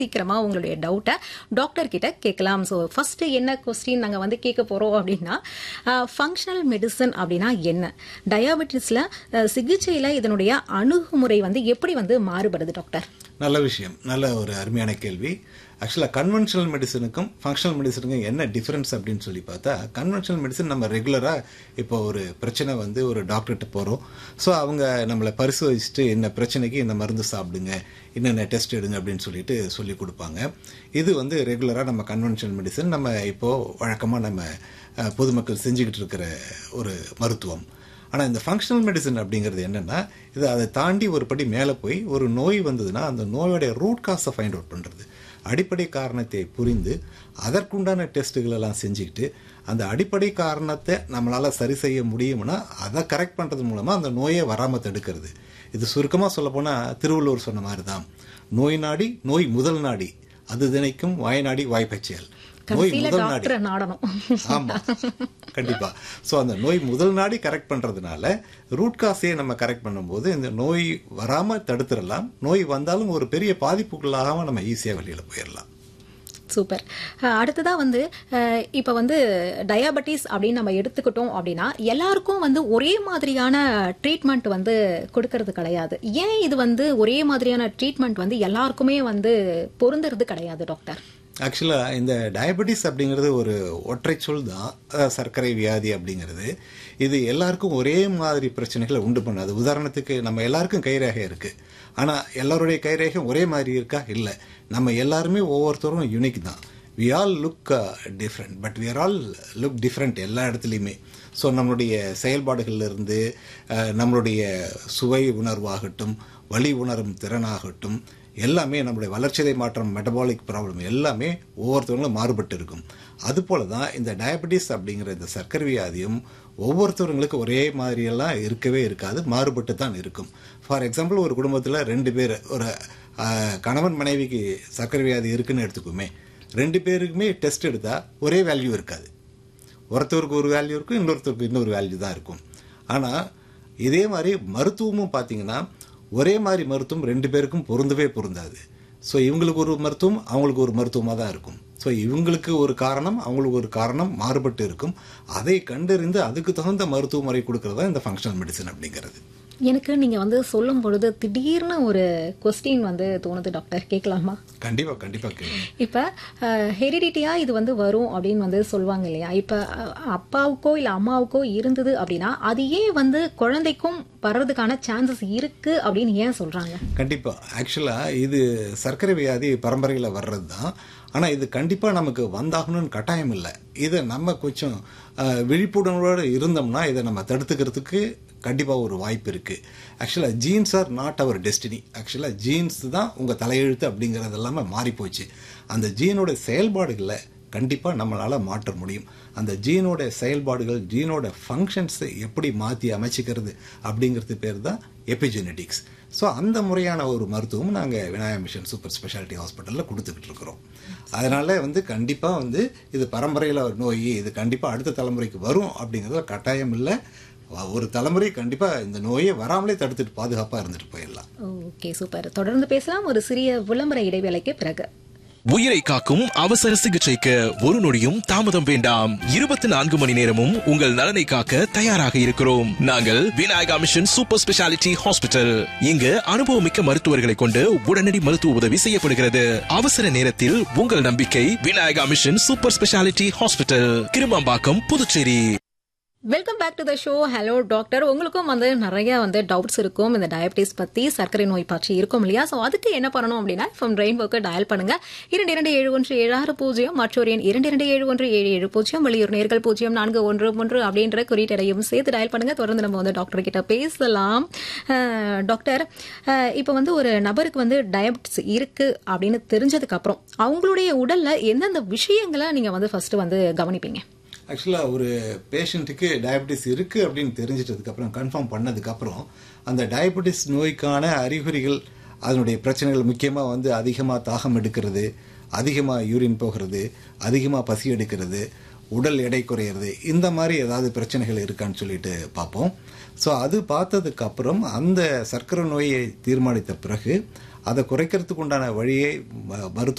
சீக்கிரமா உங்களுடைய டவுட்டை டாக்டர் கிட்ட கேட்கலாம். ஸோ ஃபர்ஸ்ட் என்ன கொஸ்டின் நாங்கள் வந்து கேட்க போறோம் அப்படின்னா, ஃபங்க்ஷனல் மெடிசன் அப்படின்னா என்ன? டயாபெட்டிஸ்ல சிகிச்சையில இதனுடைய அணுகுமுறை வந்து எப்படி வந்து மாறுபடுது டாக்டர்? நல்ல விஷயம், நல்ல ஒரு அருமையான கேள்வி. ஆக்சுவலாக கன்வென்ஷனல் மெடிசனுக்கும் ஃபங்க்ஷனல் மெடிசனுக்கும் என்ன டிஃபரன்ஸ் அப்படின்னு சொல்லி பார்த்தா, கன்வென்ஷனல் மெடிசன் நம்ம ரெகுலராக இப்போ ஒரு பிரச்சனை வந்து ஒரு டாக்டர்கிட்ட போகிறோம். ஸோ அவங்க நம்மளை பரிசோதிச்சுட்டு என்ன பிரச்சனைக்கு இந்த மருந்து சாப்பிடுங்க, என்னென்ன டெஸ்ட் எடுங்க அப்படின்னு சொல்லிட்டு சொல்லி கொடுப்பாங்க. இது வந்து ரெகுலராக நம்ம கன்வென்ஷனல் மெடிசன் நம்ம இப்போது வழக்கமாக நம்ம பொதுமக்கள் செஞ்சுக்கிட்டு இருக்கிற ஒரு மருத்துவம். ஆனால் இந்த ஃபங்க்ஷனல் மெடிசன் அப்படிங்கிறது என்னென்னா, இது அதை தாண்டி ஒரு படி மேலே போய் ஒரு நோய் வந்ததுன்னா அந்த நோயோடைய ரூட் காஸை ஃபைண்ட் அவுட் பண்ணுறது, அடிப்படை காரணத்தை புரிந்து அதற்குண்டான டெஸ்ட்டுகள் எல்லாம் செஞ்சுக்கிட்டு அந்த அடிப்படை காரணத்தை நம்மளால் சரி செய்ய முடியும்னா அதை கரெக்ட் பண்ணுறது மூலமாக அந்த நோயை வராமல் தடுக்கிறது. இது சுருக்கமாக சொல்லப்போனால் திருவள்ளுவர் சொன்ன மாதிரி தான், நோய் நாடி நோய் முதல் நாடி அது தினைக்கும் வாய்நாடி வாய்ப்பச்செயல். நோய் முதல் நாடி நாடணும். ஆமா, கண்டிப்பா. சோ அந்த நோய் முதல் நாடி கரெக்ட் பண்றதுனால ரூட் காஸையே நம்ம கரெக்ட் பண்ணும்போது இந்த நோய் வராம தடுத்துடலாம். நோய் வந்தாலும் ஒரு பெரிய பாதிப்புக்குள்ளாகாம நம்ம ஈஸியா வெளியில போயிடலாம். சூப்பர். அடுத்ததா வந்து இப்ப வந்து டயாபெட்டிஸ் அப்படின்னு நம்ம எடுத்துக்கிட்டோம் அப்படின்னா எல்லாருக்கும் வந்து ஒரே மாதிரியான ட்ரீட்மெண்ட் வந்து கொடுக்கறது கிடையாது. ஏன் இது வந்து ஒரே மாதிரியான ட்ரீட்மெண்ட் வந்து எல்லாருக்குமே வந்து பொருந்துறது கிடையாது டாக்டர்? ஆக்சுவலாக இந்த டயபெட்டிஸ் அப்படிங்கிறது ஒரு ஒற்றை சொல் தான், சர்க்கரை வியாதி அப்படிங்கிறது. இது எல்லாருக்கும் ஒரே மாதிரி பிரச்சனைகளை உண்டு பண்ணாது. உதாரணத்துக்கு நம்ம எல்லாருக்கும் கைரேகை இருக்குது, ஆனால் எல்லாருடைய கைரேகை ஒரே மாதிரி இருக்கா? இல்லை. நம்ம எல்லாருமே ஒவ்வொருத்தரும் யூனிக் தான். We all look different, but we are all look different எல்லா இடத்துலையுமே. ஸோ நம்மளுடைய செயல்பாடுகளிலிருந்து நம்மளுடைய சுவை உணர்வாகட்டும், வலி உணரும் திறனாகட்டும், எல்லாமே நம்மளுடைய வளர்ச்சிதை மாற்றம், மெட்டபாலிக் ப்ராப்ளம் எல்லாமே ஒவ்வொருத்தவங்களும் மாறுபட்டு இருக்கும். அதுபோல தான் இந்த டயபெட்டிஸ் அப்படிங்கிற இந்த சர்க்கரை வியாதியும் ஒவ்வொருத்தவங்களுக்கு ஒரே மாதிரியெல்லாம் இருக்கவே இருக்காது, மாறுபட்டு தான் இருக்கும். ஃபார் எக்ஸாம்பிள், ஒரு குடும்பத்தில் 2 பேர், ஒரு கணவன் மனைவிக்கு சர்க்கரை வியாதி இருக்குன்னு எடுத்துக்குமே, 2 பேருக்குமே டெஸ்ட் எடுத்தால் ஒரே வேல்யூ இருக்காது. ஒருத்தருக்கு ஒரு வேல்யூ இருக்கும், இன்னொருத்தருக்கு இன்னொரு வேல்யூ தான் இருக்கும். ஆனால் இதே மாதிரி மருத்துவமும் பார்த்தீங்கன்னா ஒரே மாதிரி மருத்துவம் 2 பேருக்கும் பொருந்தவே பொருந்தாது. ஸோ இவங்களுக்கு ஒரு மருத்துவம், அவங்களுக்கு ஒரு மருத்துவமாக தான் இருக்கும். ஸோ இவங்களுக்கு ஒரு காரணம், அவங்களுக்கு ஒரு காரணம் மாறுபட்டு இருக்கும். அதை கண்டறிந்து அதுக்கு தகுந்த மருத்துவ முறை கொடுக்கறது தான் இந்த ஃபங்க்ஷனல் மெடிசன் அப்படிங்கிறது. எனக்கு நீங்க வந்து சொல்லும் பொழுது திடீர்னு ஒரு கொஸ்டின் வந்து தோணுது டாக்டர், கேட்கலாமா? கண்டிப்பா கண்டிப்பா கேளுங்க. இப்ப ஹெரிடிட்டியா இது வந்து வரும் அப்படின்னு வந்து சொல்லுவாங்க இல்லையா? இப்ப அப்பாவுக்கோ இல்ல அம்மாவுக்கோ இருந்தது அப்படின்னா அது ஏன் வந்து குழந்தைக்கும் வர்றதுக்கான சான்சஸ் இருக்கு அப்படின்னு ஏன் சொல்றாங்க? கண்டிப்பா. ஆக்சுவலா இது சர்க்கரை வியாதி பரம்பரையில வர்றது தான். ஆனால் இது கண்டிப்பாக நமக்கு வந்தாகணும்னு கட்டாயம் இல்லை. இதை நம்ம கொஞ்சம் விழிப்புணர்வோடு இருந்தோம்னா இதை நம்ம தடுத்துக்கிறதுக்கு கண்டிப்பாக ஒரு வாய்ப்பு இருக்குது. ஆக்சுவலாக jeans R not our destiny. ஆக்சுவலாக ஜீன்ஸ் தான் உங்கள் தலையெழுத்து அப்படிங்கிறது எல்லாமே மாறிப்போச்சு. அந்த ஜீனோட செயல்பாடுகளை கண்டிப்பாக நம்மளால் மாற்ற முடியும். அந்த ஜீனோட செயல்பாடுகள், ஜீனோட ஃபங்க்ஷன்ஸை எப்படி மாற்றி அமைச்சிக்கிறது அப்படிங்கிறது பேர் தான் எபிஜெனடிக்ஸ். ஸோ அந்த முறையான ஒரு மருத்துவம் நாங்கள் விநாயகா மிஷன் சூப்பர் ஸ்பெஷாலிட்டி ஹாஸ்பிட்டலில் கொடுத்துக்கிட்டு இருக்கிறோம். அதனால் வந்து கண்டிப்பாக வந்து இது பரம்பரையில் ஒரு நோய், இது கண்டிப்பாக அடுத்த தலைமுறைக்கு வரும் அப்படிங்கிறத கட்டாயம் இல்லை. ஒரு தலைமுறை கண்டிப்பாக இந்த நோயை வராமலே தடுத்துட்டு பாதுகாப்பாக இருந்துட்டு போயிடலாம். Okay, super. தொடர்ந்து பேசலாம் ஒரு சிறிய விளம்பர இடைவேளைக்கு பிறகு. உயிரை காக்கும் அவசர சிகிச்சைக்கு ஒரு நொடியும் தாமதம் வேண்டாம். 24 மணி நேரமும் உங்கள் நலனை காக்க தயாராக இருக்கிறோம். நாங்கள் Vinayaka mission super speciality hospital. இங்கு அனுபவமிக்க மருத்துவர்களை கொண்டு உடனடி மருத்துவ உதவி செய்யப்படுகிறது. அவசர நேரத்தில் உங்கள் நம்பிக்கை Vinayaka mission super speciality hospital, Kirumampakkam, Puducherry. Welcome back to the show. Hello doctor. உங்களுக்கும் வந்து நிறைய வந்து டவுட்ஸ் இருக்கும் இந்த டயபிட்டிஸ் பத்தி, சர்க்கரை நோய் பற்றி இருக்கும் இல்லையா? ஸோ அதுக்கு என்ன பண்ணணும் அப்படின்னா ஃப்ரம் ரெயின்போக்கு டயல் பண்ணுங்க 227176 மற்றொரு எண் 227177, வெளியூர் நேர்கள் 0411 அப்படின்ற குறியீட்டையும் சேர்த்து டயல் பண்ணுங்க. தொடர்ந்து நம்ம வந்து டாக்டர் கிட்ட பேசலாம். டாக்டர், இப்போ வந்து ஒரு நபருக்கு வந்து டயபிட்டிஸ் இருக்கு அப்படின்னு தெரிஞ்சதுக்கு அப்புறம் அவங்களுடைய உடல்ல எந்தெந்த விஷயங்களை நீங்க வந்து ஃபர்ஸ்ட் வந்து கவனிப்பீங்க? ஆக்சுவலாக ஒரு பேஷண்ட்டுக்கு டயபெட்டிஸ் இருக்குது அப்படின்னு தெரிஞ்சிட்டதுக்கப்புறம், கன்ஃபார்ம் பண்ணதுக்கப்புறம், அந்த டயபெட்டிஸ் நோய்க்கான அறிகுறிகள், அதனுடைய பிரச்சனைகள் முக்கியமாக வந்து அதிகமாக தாகம் எடுக்கிறது, அதிகமாக யூரின் போகிறது, அதிகமாக பசி எடுக்கிறது, உடல் எடை குறையிறது, இந்த மாதிரி ஏதாவது பிரச்சனைகள் இருக்கான்னு சொல்லிட்டு பார்ப்போம். ஸோ அது பார்த்ததுக்கப்புறம் அந்த சர்க்கரை நோயை தீர்மானித்த பிறகு அதை குறைக்கிறதுக்கு உண்டான வழியை மருத்துவ